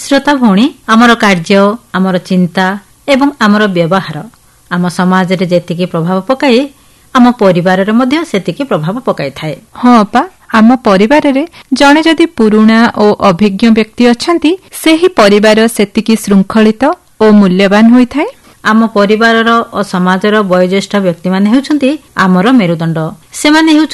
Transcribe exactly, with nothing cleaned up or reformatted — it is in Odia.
ଶ୍ରୋତା ଭଉଣୀ, ଆମର କାର୍ଯ୍ୟ, ଆମର ଚିନ୍ତା ଏବଂ ଆମର ବ୍ୟବହାର ଆମ ସମାଜରେ ଯେତିକି ପ୍ରଭାବ ପକାଏ, ଆମ ପରିବାରରେ ମଧ୍ୟ ସେତିକି ପ୍ରଭାବ ପକାଇଥାଏ। ହଁ ଅପା, ଆମ ପରିବାରରେ ଜଣେ ଯଦି ପୁରୁଣା ଓ ଅଭିଜ୍ଞ ବ୍ୟକ୍ତି ଅଛନ୍ତି, ସେହି ପରିବାର ସେତିକି ଶୃଙ୍ଖଳିତ ଓ ମୂଲ୍ୟବାନ ହୋଇଥାଏ। ଆମ ପରିବାରର ଓ ସମାଜର ବୟୋଜ୍ୟେଷ୍ଠ ବ୍ୟକ୍ତିମାନେ ହେଉଛନ୍ତି ଆମର ମେରୁଦଣ୍ଡ। ସେମାନେ ହେଉଛନ୍ତି